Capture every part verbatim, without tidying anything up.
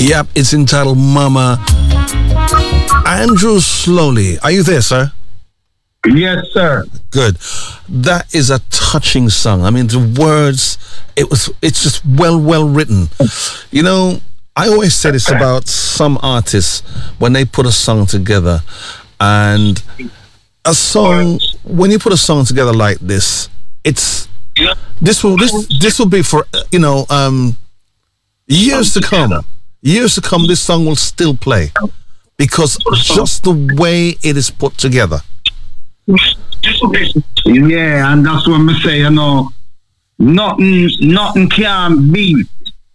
Yep, it's entitled Mama. Andrew Slowly. Are you there, sir? Yes, sir. Good. That is a touching song. I mean, the words, it was, it's just well, well written. You know, I always say this about some artists when they put a song together, and a song, when you put a song together like this, it's, this will, this, this will be for, you know, um, years to come. Years to come, this song will still play because just the way it is put together. Yeah, and that's what I say, you know, nothing, nothing can beat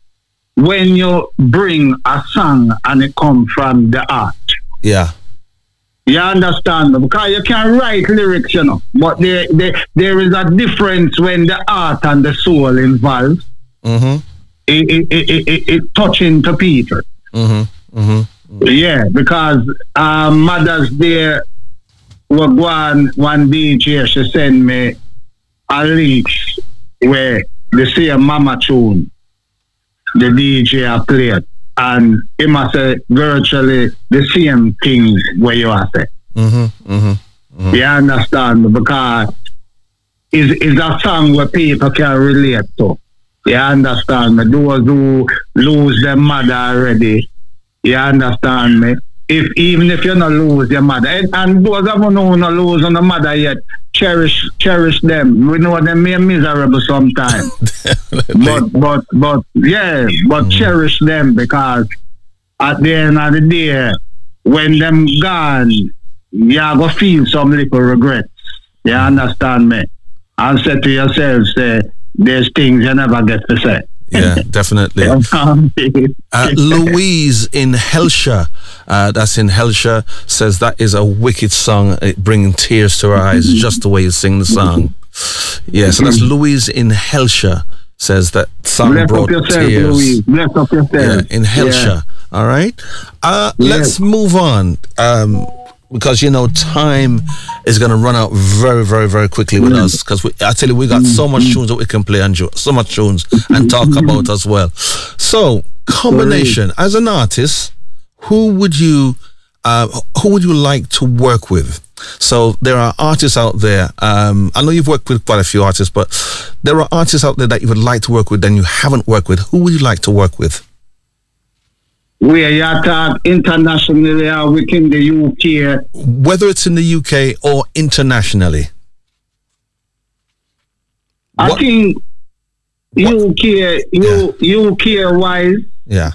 when you bring a song and it comes from the art. Yeah. You understand? Because you can write lyrics, you know, but there, there, there is a difference when the art and the soul involved. Mm-hmm. It, it, it, it, it, it touching to people. Mm-hmm. Mm-hmm. Yeah, because uh, Mother's Day, well, one, one D J, she sent me a link where they see a mama tune, the D J played, and it must say virtually the same thing where you are saying. Mm-hmm. Mm-hmm. Mm-hmm. You understand? Because it's, it's a song where people can relate to. You understand me? Those who lose their mother already, you understand me? If even if you not lose your mother, and, and those of you who not lose on the mother yet, cherish cherish them. We know them may miserable sometimes, but but but yeah, but mm. cherish them, because at the end of the day, when them gone, you go feel some little regrets. You understand me? And say to yourself, say, there's things you never get to say. Yeah, definitely. uh, Louise in Helsha, uh, that's in Helsha, says that is a wicked song, it bringing tears to her eyes, just the way you sing the song. Yeah, so that's Louise in Helsha, says that song Bless brought yourself, tears. Louise. Bless up yourself. Yeah, in Helsha. Yeah. All right. Uh, yes. Let's move on. Um, because, you know, time is going to run out very, very, very quickly with mm. us. Because I tell you, we got mm. so much tunes that we can play, and so much tunes and talk about as well. So, combination, as an artist, who would you, uh, who would you like to work with? So, there are artists out there. Um, I know you've worked with quite a few artists, but there are artists out there that you would like to work with and you haven't worked with. Who would you like to work with? Where you talk internationally or within the U K? Whether it's in the U K or internationally. I what? think what? U K, U, yeah. U K wise. Yeah.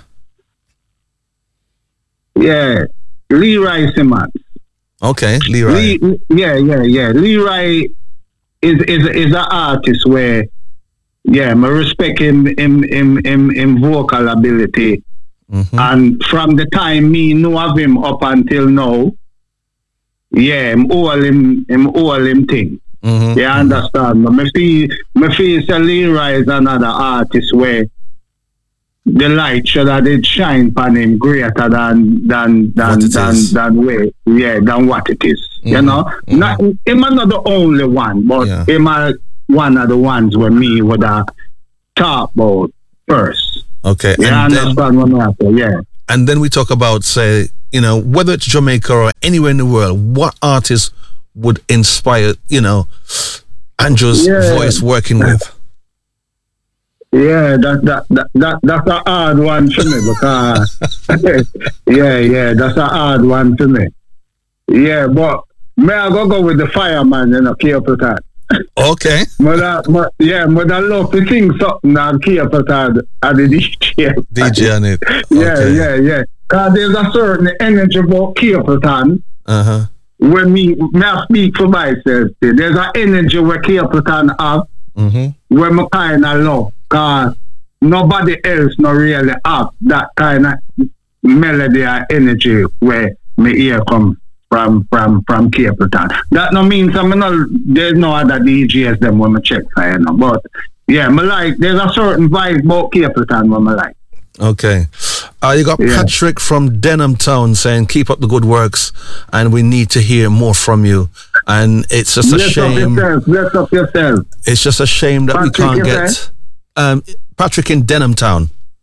Yeah. Leroy Simmons. Okay, Leroy. Lee, yeah, yeah, yeah. Leroy is is is an artist where, yeah, I respect him him him him, him vocal ability. Mm-hmm. And from the time me know of him up until now, yeah, I'm all him, I'm all him thing. Mm-hmm. You understand? Mm-hmm. Me feel, me feel so Leroy is another artist where the light should have did shine upon him greater than than than than, than way, yeah, than what it is. Mm-hmm. You know, mm-hmm. not him not the only one, but yeah. him are one of the ones where me would have talk about first. Okay. Yeah, and I understand then, what I yeah. And then we talk about, say, you know, whether it's Jamaica or anywhere in the world, what artists would inspire, you know, Andrew's yeah. voice working with? Yeah, that, that, that, that, that's a hard one for me because, yeah, yeah, that's a hard one for me. Yeah, but may I go go with the fireman, you know, careful time. Okay. Mother, mother, yeah, but I love to sing something and care for that at the D J. D J on it. Okay. Yeah, yeah, yeah. Because there's a certain energy about Capleton. Uh-huh. When me, me I speak for myself, there's an energy where Capleton have, mm-hmm. where I kind of love. Because nobody else not really have that kind of melody or energy where me ear come from from from Capleton. That no means I mean no, there's no other D Js them when I check for you know. But yeah, me like there's a certain vibe about Capleton when I like. Okay. Uh, you got yeah. Patrick from Denham Town saying keep up the good works and we need to hear more from you. And it's just a Bless shame. Up yourself. Bless up yourself. It's just a shame that Patrick, we can't get um, Patrick in Denham Town.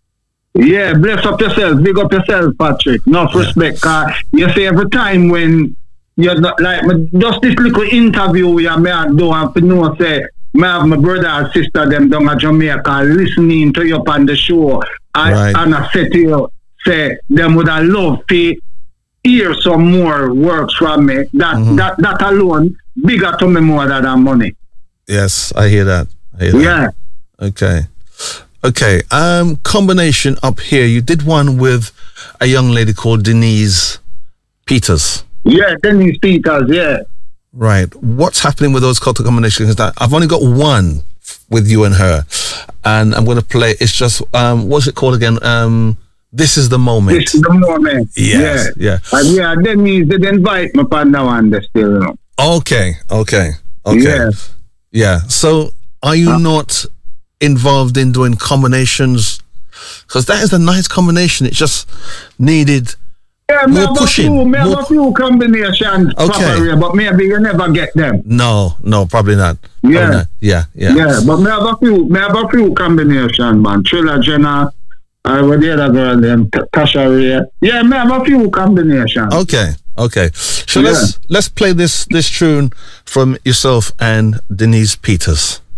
Yeah, bless up yourself, big up yourself, Patrick. Enough yeah. respect. Cause you see, every time when you're not like just this little interview we are do and to know say I have my brother and sister them down at Jamaica listening to you on the show. I right. and I said to you, say them would have loved to hear some more works from me. That mm-hmm. that that alone bigger to me more than money. Yes, I hear that. I hear that. Yeah. Okay. Okay. Um, combination up here. You did one with a young lady called Denise Peters. Yeah, Denise Peters. Yeah. Right. What's happening with those culture combinations? That I've only got one with you and her, and I'm going to play. It's just um, what's it called again? Um, This is the moment. This is the moment. Yes. Yeah. Yeah. And yeah. Denise did invite me on that one. Still, you know. Okay. Okay. Okay. Yeah. Yeah. So, are you uh, not involved in doing combinations? Because that is a nice combination. It just needed yeah, more pushing. Few, more... have a few combinations, okay. Properly, but maybe you never get them. No, no, probably not. Yeah, probably not. yeah, yeah. Yeah, but me have a few, me have a few combinations, man. Trilla Jenna, I was the other girl, then Tasha Ray. Yeah, me have a few combinations. Okay, okay. So yeah. let's let's play this this tune from yourself and Denise Peters.